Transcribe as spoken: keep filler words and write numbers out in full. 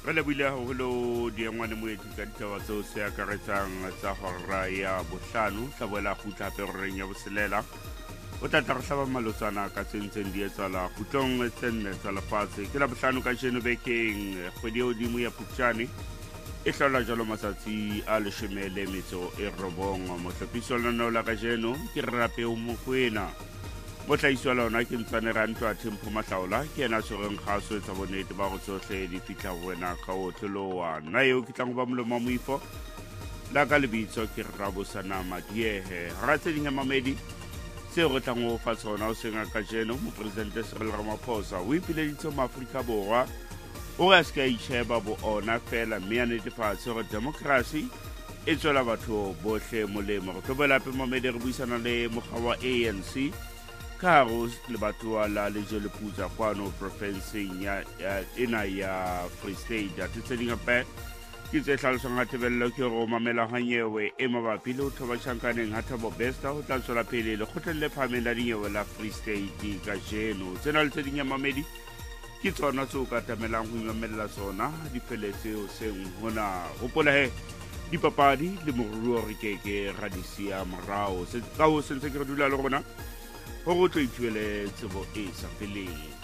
Re le buile haholo diengwane moeti ka ditaba tseo se akaretsang tsa hora ya bohlano tla boela kgutla hape roreng ya boselela o tla tla re hlaba malotsana ka tse ntseng di etsala kgutlong tse nne tsa lefatshe ke la bohlano ka jeno bekeng kgwedi ya hodimo ya Phupjane e hlola jalo matsatsi a leshome le metso e robong mohlophiso lona la ka jeno ke Rape o Mokoena mo tlhahiso lona ke ntsane ranto a Thempo Mahlaola ke ena tshwereng kgaso etsa bonnete ba go tsohle di fitla wena ka otlowa nna eo ke tlang go ba molemo moifo la ka lebitso ke Rabosana Madiehe ra tse ding ya mamedi seo re tlang go fa tsona o senga ka jeno mopresidente Cyril Ramaphosa o ipileditse mo Afrika Borwa o ga se ka itšheba bo ona fela mme a netefatse gore demokrasi e tswela batho bohle molemo go tlhoboela pe mamedi re buisana le mokga wa A N C ka haro le batho la lejo le putsa kwano profenseng ya ena ya Free State ya tse ding gape ke tse hlalosang ha tebello ke go mamela hanyewe e mabapi le ho thoba tjhankaneng ha Thabo Bester ho tla tswela pele le kgotlelle phameng la dinyewe la Free State ka jeno tsena le tse ding ya mamedi ke tsona tse o ka tamelang ho imamela tsona di feletse o seng hona hopola he dipapadi le moruo re keke ra di sia morao se ka ho sentse ke re dula le rona ho go tlo ithuele tsebo e sa feleng